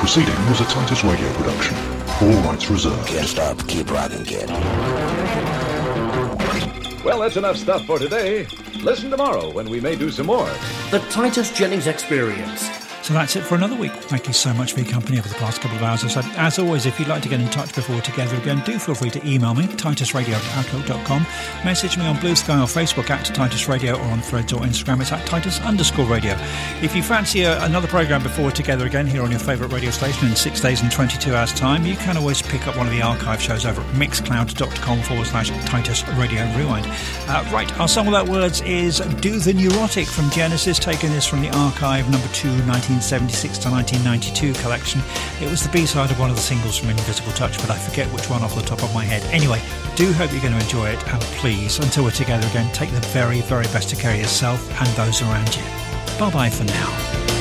proceeding was a Titus Radio production. All rights reserved. Can't stop, keep rocking, kid. Well, that's enough stuff for today. Listen tomorrow when we may do some more. The Titus Jennings Experience. So that's it for another week. Thank you so much for your company over the past couple of hours or so. As always, if you'd like to get in touch before we're together again, do feel free to email me, titusradio@outlook.com. Message me on Blue Sky or Facebook at Titus Radio, or on Threads or Instagram, it's at Titus_radio. If you fancy another programme before we're together again here on your favourite radio station in 6 days and 22 hours time, you can always pick up one of the archive shows over at mixcloud.com/Titus Radio Rewind. Right, our song without words is Do the Neurotic from Genesis, taking this from the archive number 2, 1976 to 1992 collection. It was the B-side of one of the singles from Invisible Touch, but I forget which one off the top of my head. Anyway, do hope you're going to enjoy it, and please, until we're together again, take the very, very best of care of yourself and those around you. Bye-bye for now.